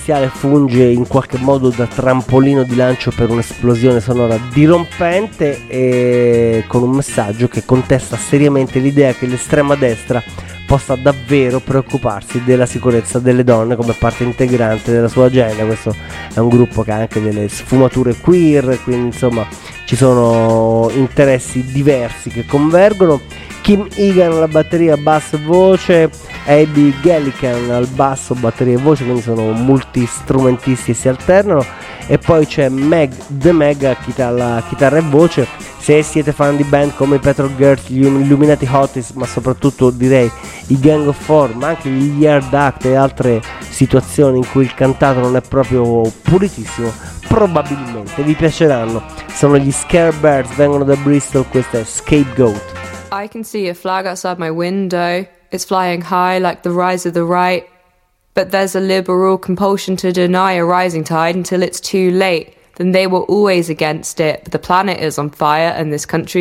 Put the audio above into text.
bestiale funge in qualche modo da trampolino di lancio per un'esplosione sonora dirompente, e con un messaggio che contesta seriamente l'idea che l'estrema destra possa davvero preoccuparsi della sicurezza delle donne come parte integrante della sua agenda. Questo è un gruppo che ha anche delle sfumature queer, quindi insomma ci sono interessi diversi che convergono. Kim Egan alla batteria, basso e voce, Abby Gallican al basso, batteria e voce, quindi sono multistrumentisti e si alternano. E poi c'è Meg The Meg alla chitarra e voce. Se siete fan di band come i Petrol Girls, gli Illuminati Hotties, ma soprattutto direi i Gang of Four, ma anche gli Yard Act e altre situazioni in cui il cantato non è proprio pulitissimo, probabilmente vi piaceranno. Sono gli Scarebirds, vengono da Bristol, questa è Scapegoat. I can see a flag outside my window. It's flying high like the rise of the right. But there's a liberal compulsion to deny a rising tide until it's too late. Then they were always against it. But the planet is on fire and this country